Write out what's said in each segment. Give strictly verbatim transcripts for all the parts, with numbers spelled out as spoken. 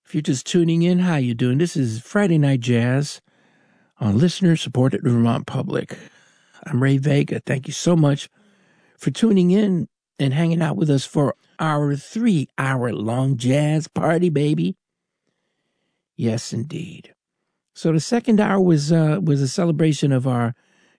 If you're just tuning in, how you doing? This is Friday Night Jazz on listener-supported Vermont Public. I'm Ray Vega. Thank you so much for tuning in and hanging out with us for our three-hour-long jazz party, baby. Yes, indeed. So the second hour was uh, was a celebration of our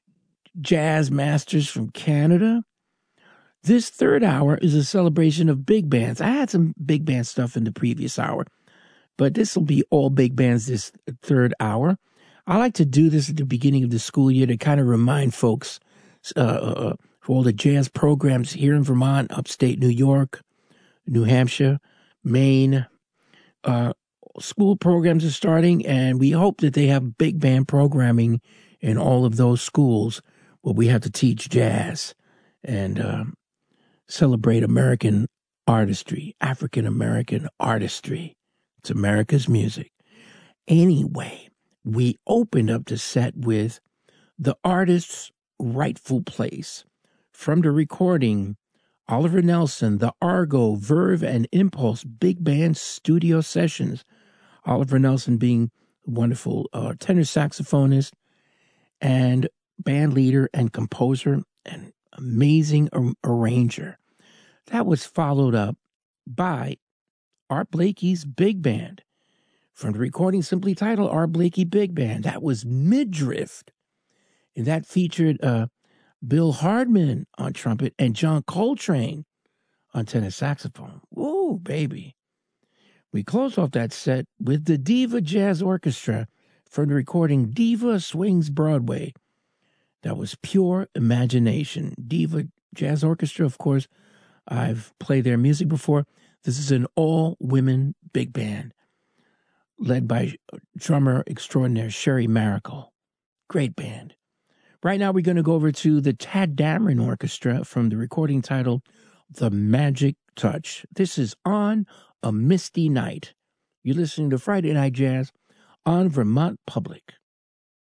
jazz masters from Canada. This third hour is a celebration of big bands. I had some big band stuff in the previous hour, but this will be all big bands this third hour. I like to do this at the beginning of the school year to kind of remind folks uh, uh, for all the jazz programs here in Vermont, upstate New York, New Hampshire, Maine. Uh, school programs are starting, and we hope that they have big band programming in all of those schools where we have to teach jazz and uh, celebrate American artistry, African-American artistry. It's America's music. Anyway, we opened up the set with The Artist's Rightful Place from the recording Oliver Nelson, the Argo, Verve, and Impulse Big Band Studio Sessions. Oliver Nelson being a wonderful uh, tenor saxophonist and band leader and composer and amazing ar- arranger. That was followed up by Art Blakey's Big Band from the recording simply titled Art Blakey Big Band. That was Midriff. And that featured uh, Bill Hardman on trumpet and John Coltrane on tenor saxophone. Woo, baby. We close off that set with the Diva Jazz Orchestra from the recording Diva Swings Broadway. That was pure imagination. Diva Jazz Orchestra, of course, I've played their music before. This is an all-women big band led by drummer extraordinaire Sherry Maracle. Great band. Right now we're going to go over to the Tad Dameron Orchestra from the recording titled The Magic Touch. This is On a Misty Night. You're listening to Friday Night Jazz on Vermont Public.